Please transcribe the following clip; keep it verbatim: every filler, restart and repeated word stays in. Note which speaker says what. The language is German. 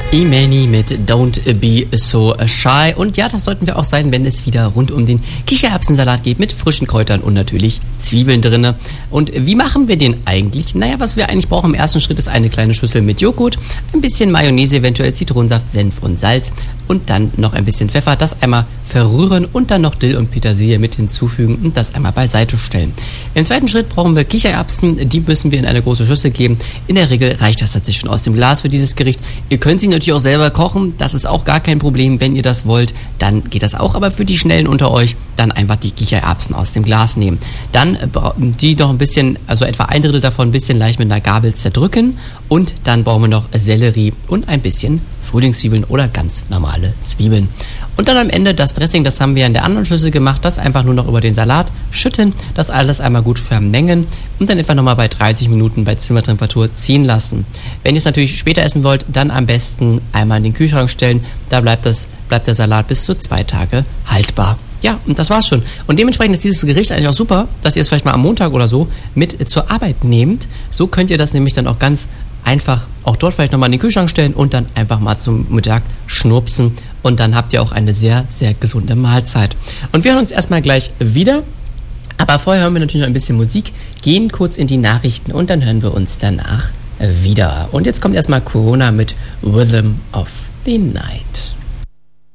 Speaker 1: E-Mani mit Don't Be So Shy. Und ja, das sollten wir auch sein, wenn es wieder rund um den Kichererbsensalat geht mit frischen Kräutern und natürlich Zwiebeln drinne. Und wie machen wir den eigentlich? Naja, was wir eigentlich brauchen im ersten Schritt ist eine kleine Schüssel mit Joghurt, ein bisschen Mayonnaise, eventuell Zitronensaft, Senf und Salz und dann noch ein bisschen Pfeffer. Das einmal verrühren und dann noch Dill und Petersilie mit hinzufügen und das einmal beiseite stellen. Im zweiten Schritt brauchen wir Kichererbsen. Die müssen wir in eine große Schüssel geben. In der Regel reicht das tatsächlich schon aus dem Glas für dieses Gericht. Ihr könnt sie natürlich auch selber kochen. Das ist auch gar kein Problem. Wenn ihr das wollt, dann geht das auch. Aber für die Schnellen unter euch, dann einfach die Kichererbsen aus dem Glas nehmen. Dann die noch ein bisschen, also etwa ein Drittel davon ein bisschen leicht mit einer Gabel zerdrücken. Und dann brauchen wir noch Sellerie und ein bisschen Frühlingszwiebeln oder ganz normale Zwiebeln. Und dann am Ende das Dressing, das haben wir in der anderen Schüssel gemacht, das einfach nur noch über den Salat schütten, das alles einmal gut vermengen und dann etwa nochmal bei dreißig Minuten bei Zimmertemperatur ziehen lassen. Wenn ihr es natürlich später essen wollt, dann am besten einmal in den Kühlschrank stellen, da bleibt, das, bleibt der Salat bis zu zwei Tage haltbar. Ja, und das war's schon. Und dementsprechend ist dieses Gericht eigentlich auch super, dass ihr es vielleicht mal am Montag oder so mit zur Arbeit nehmt. So könnt ihr das nämlich dann auch ganz einfach auch dort vielleicht nochmal in den Kühlschrank stellen und dann einfach mal zum Mittag schnurpsen. Und dann habt ihr auch eine sehr, sehr gesunde Mahlzeit. Und wir hören uns erstmal gleich wieder. Aber vorher hören wir natürlich noch ein bisschen Musik, gehen kurz in die Nachrichten und dann hören wir uns danach wieder. Und jetzt kommt erstmal Corona mit Rhythm of the Night.